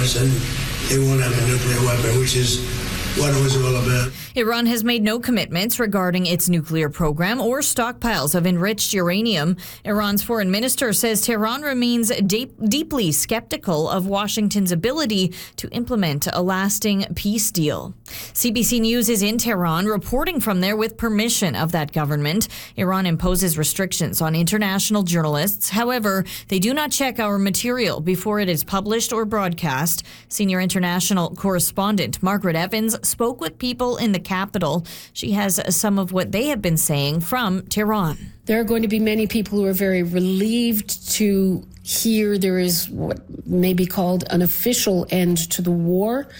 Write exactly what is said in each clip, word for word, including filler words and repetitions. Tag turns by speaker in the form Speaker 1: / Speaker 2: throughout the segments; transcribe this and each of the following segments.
Speaker 1: us, and they won't have a nuclear weapon, which is what it was all about.
Speaker 2: Iran has made no commitments regarding its nuclear program or stockpiles of enriched uranium. Iran's foreign minister says Tehran remains deep, deeply skeptical of Washington's ability to implement a lasting peace deal. C B C News is in Tehran, reporting from there with permission of that government. Iran imposes restrictions on international journalists. However, they do not check our material before it is published or broadcast. Senior international correspondent Margaret Evans spoke with people in the capital. She has some of what they have been saying from Tehran.
Speaker 3: There are going to be many people who are very relieved to hear there is what may be called an official end to the war.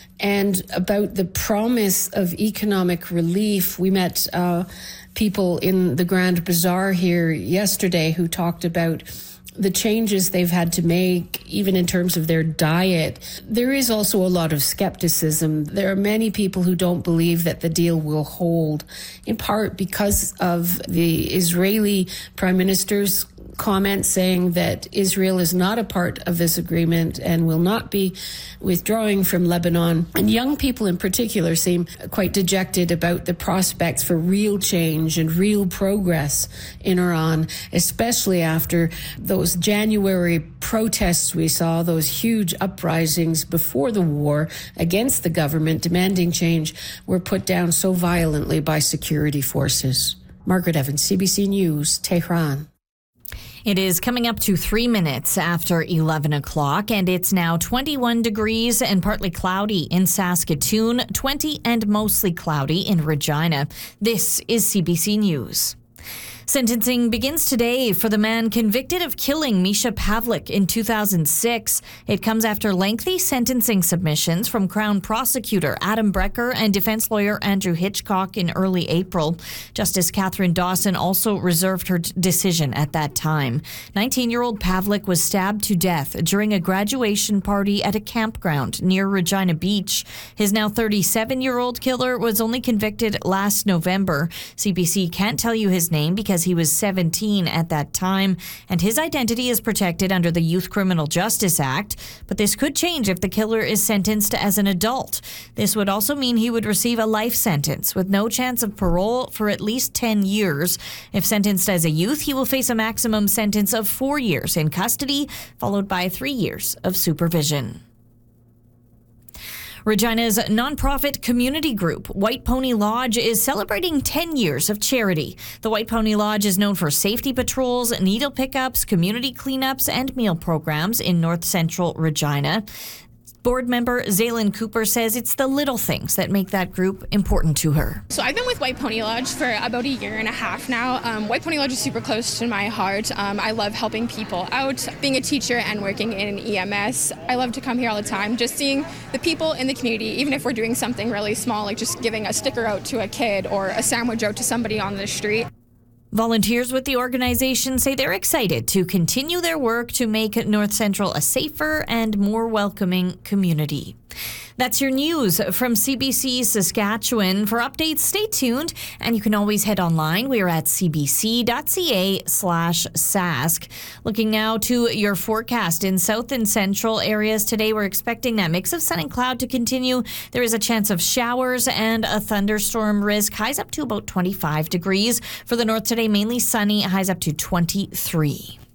Speaker 3: And about the promise of economic relief, we met uh, people in the Grand Bazaar here yesterday who talked about the changes they've had to make, even in terms of their diet. There is also a lot of skepticism. There are many people who don't believe that the deal will hold, in part because of the Israeli Prime Minister's comment saying that Israel is not a part of this agreement and will not be withdrawing from Lebanon. And young people in particular seem quite dejected about the prospects for real change and real progress in Iran, especially after those January protests we saw, those huge uprisings before the war against the government demanding change, were put down so violently by security forces. Margaret Evans, C B C News, Tehran.
Speaker 2: It is coming up to three minutes after eleven o'clock, and it's now twenty-one degrees and partly cloudy in Saskatoon, twenty and mostly cloudy in Regina. This is C B C News. Sentencing begins today for the man convicted of killing Misha Pavlik in two thousand six. It comes after lengthy sentencing submissions from Crown Prosecutor Adam Brecker and defense lawyer Andrew Hitchcock in early April. Justice Catherine Dawson also reserved her decision at that time. nineteen-year-old Pavlik was stabbed to death during a graduation party at a campground near Regina Beach. His now thirty-seven-year-old killer was only convicted last November. C B C can't tell you his name because he was seventeen at that time, and his identity is protected under the Youth Criminal Justice Act. But this could change if the killer is sentenced as an adult. This would also mean he would receive a life sentence with no chance of parole for at least ten years. If sentenced as a youth, he will face a maximum sentence of four years in custody, followed by three years of supervision. Regina's nonprofit community group, White Pony Lodge, is celebrating ten years of charity. The White Pony Lodge is known for safety patrols, needle pickups, community cleanups, and meal programs in north central Regina. Board member Zaylin Cooper says it's the little things that make that group important to her.
Speaker 4: So I've been with White Pony Lodge for about a year and a half now. Um, White Pony Lodge is super close to my heart. Um, I love helping people out. Being a teacher and working in E M S, I love to come here all the time. Just seeing the people in the community, even if we're doing something really small, like just giving a sticker out to a kid or a sandwich out to somebody on the street.
Speaker 2: Volunteers with the organization say they're excited to continue their work to make North Central a safer and more welcoming community. That's your news from C B C Saskatchewan. For updates, stay tuned, and you can always head online. We are at cbc.ca slash sask. Looking now to your forecast in south and central areas today, we're expecting that mix of sun and cloud to continue. There is a chance of showers and a thunderstorm risk. Highs up to about twenty-five degrees. For the north today, mainly sunny, highs up to twenty-three.